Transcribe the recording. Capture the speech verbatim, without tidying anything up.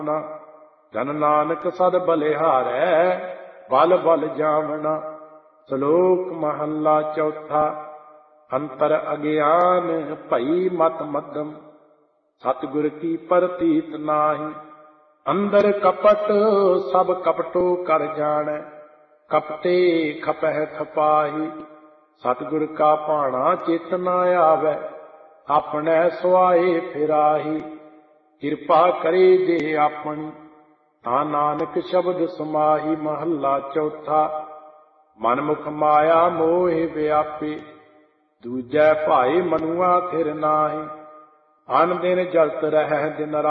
ਜਨ ਨਾਨਕ ਸਦ ਬਲਿਹਾਰੈ ਬਲ ਬਲ ਜਾਵਣਾ। ਸ਼ਲੋਕ ਮਹੱਲਾ ਚੌਥਾ। ਅੰਤਰ ਅਗਿਆਨ ਭਈ ਮਤ ਮੱਧਮ ਸਤਿਗੁਰ ਕੀ ਪ੍ਰਤੀਤ ਨਾਹੀ। ਅੰਦਰ ਕਪਟ ਸਭ ਕਪਟੋ ਕਰ ਜਾਣੈ ਕਪਟੇ ਖਪਹਿ ਖਪਾਹੀ। ਸਤਿਗੁਰ ਕਾ ਭਾਣਾ ਚਿਤ ਨ ਆਵੈ ਆਪਣੇ ਸੁਆਏ ਫਿਰਾਹੀ। ਕਿਰਪਾ ਕਰੇ ਜੇ ਆਪਣੀ ਤਾਂ ਨਾਨਕ ਸ਼ਬਦ ਸਮਾਹੀ। ਮਹੱਲਾ ਚੌਥਾ। ਮਨਮੁਖ ਮਾਇਆ ਮੋਹਿ ਵਿਆਪੇ ਦੂਜੈ ਭਾਏ ਮਨੁਆ ਥਿਰ ਨਾਹੀ। ਅਨ ਦਿਨ ਜਲਤ ਰਹਿ ਦਿਨ